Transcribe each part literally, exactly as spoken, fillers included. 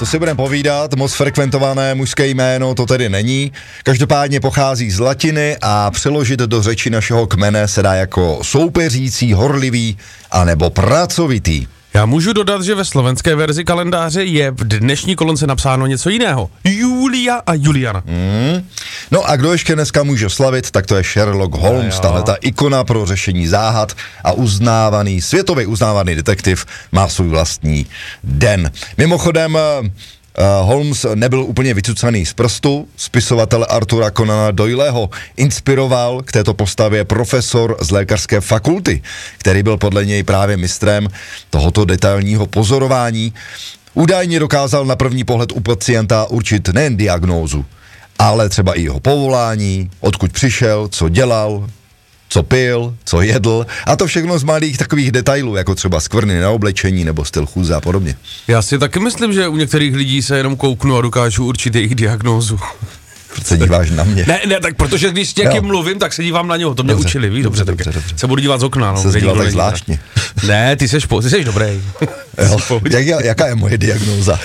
co si budeme povídat, moc frekventované mužské jméno to tedy není. Každopádně pochází z latiny a přeložit do řeči našeho kmene se dá jako soupeřící, horlivý anebo pracovitý. Já můžu dodat, že ve slovenské verzi kalendáře je v dnešní kolonce napsáno něco jiného. Julia a Juliana. Mm. No a kdo ještě dneska může slavit, tak to je Sherlock Holmes, tahle ta ikona pro řešení záhad a uznávaný, světově uznávaný detektiv má svůj vlastní den. Mimochodem, Uh, Holmes nebyl úplně vycucaný z prstu, spisovatel Artura Conana Doyleho inspiroval k této postavě profesor z lékařské fakulty, který byl podle něj právě mistrem tohoto detailního pozorování. Údajně dokázal na první pohled u pacienta určit nejen diagnózu, ale třeba i jeho povolání, odkud přišel, co dělal, co pil, co jedl, a to všechno z malých takových detailů, jako třeba skvrny na oblečení nebo styl chůze a podobně. Já si taky myslím, že u některých lidí se jenom kouknu a dokážu určit jejich diagnózu. Proč se díváš na mě? Ne, ne, tak protože když s někým mluvím, tak se dívám na něho, to mě dobře, učili, víš, dobře, dobře, dobře, dobře. Se budu dívat z okna, no. Se dívat tak zvláštně. Ne, ty seš, po, ty seš dobrý. Jo, jak, jaká je moje diagnóza?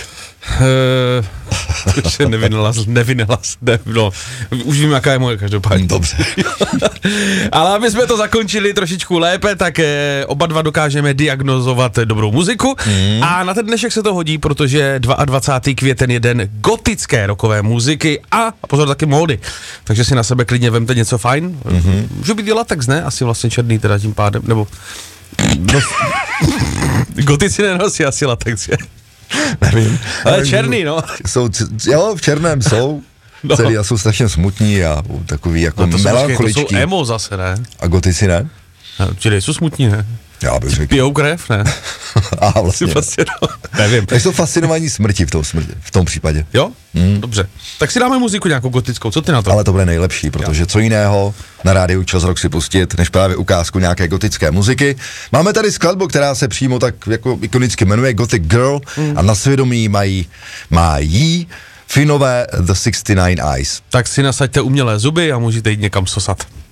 Uh, se nevynalaz, nevynalaz, ne, no, už vím, jaká je moje každopádně. Dobře. Ale aby jsme to zakončili trošičku lépe, tak eh, oba dva dokážeme diagnozovat dobrou muziku mm. a na ten dnešek se to hodí, protože dvacátého druhého květen je den gotické rockové muziky a pozor taky módy, takže si na sebe klidně vemte něco fajn, mm-hmm. může být i latex, ne? Asi vlastně černý teda tím pádem, nebo no, gotici nenosí asi latex, je. Nevím. Ale černý, no. Jsou, jo, v černém jsou. No. Celý a jsou strašně smutní a takový jako no melancholičtí. To jsou emo zase, ne? A gotici ne? Čili jsou smutní, ne? Já bych řekl. Pijou krev, ne? A vlastně. vlastně no. Nevím. Tak jsou fascinovaní smrti v tom, smrti, v tom případě. Jo? Mm. Dobře. Tak si dáme muziku nějakou gotickou, co ty na to? Ale to bude nejlepší, protože co jiného na rádiu Čas Rock si pustit, než právě ukázku nějaké gotické muziky. Máme tady skladbu, která se přímo tak jako ikonicky jmenuje Gothic Girl mm. a na svědomí mají, má jí Finové The šedesát devět Eyes. Tak si nasaďte umělé zuby a můžete jít někam sosat.